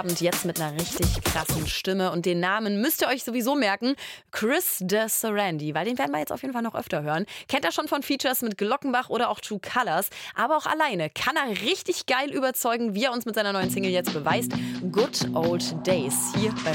Und jetzt mit einer richtig krassen Stimme. Und den Namen müsst ihr euch sowieso merken. Chris de Sarandi, weil den werden wir jetzt auf jeden Fall noch öfter hören. Kennt er schon von Features mit Glockenbach oder auch True Colors. Aber auch alleine kann er richtig geil überzeugen, wie er uns mit seiner neuen Single jetzt beweist. Good Old Days. Hier bei